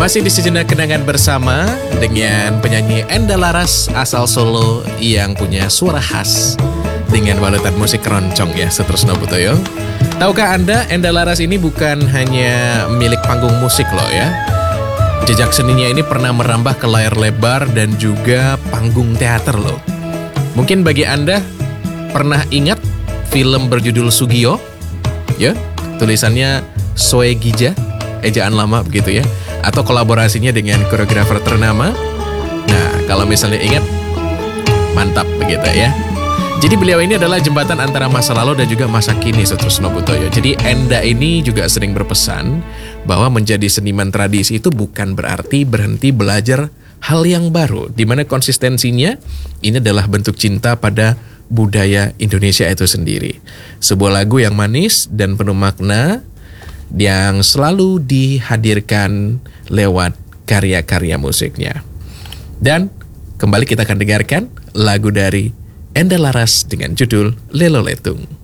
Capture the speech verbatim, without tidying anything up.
Masih di sejenak kenangan bersama dengan penyanyi Enda Laras asal Solo yang punya suara khas dengan balutan musik keroncong ya, Setresno Butoyo. Tahukah Anda, Enda Laras ini bukan hanya milik panggung musik loh ya. Jejak seninya ini pernah merambah ke layar lebar dan juga panggung teater loh. Mungkin bagi Anda pernah ingat film berjudul Sugio? Ya, tulisannya Soe Gija, ejaan lama begitu ya. Atau kolaborasinya dengan koreografer ternama. Nah, kalau misalnya ingat, mantap begitu ya. Jadi beliau ini adalah jembatan antara masa lalu dan juga masa kini, Setresno Butoyo. Jadi Enda ini juga sering berpesan bahwa menjadi seniman tradisi itu bukan berarti berhenti belajar hal yang baru, di mana konsistensinya ini adalah bentuk cinta pada budaya Indonesia itu sendiri. Sebuah lagu yang manis dan penuh makna yang selalu dihadirkan lewat karya-karya musiknya. Dan kembali kita akan dengarkan lagu dari Enda Laras dengan judul Lelo Letung.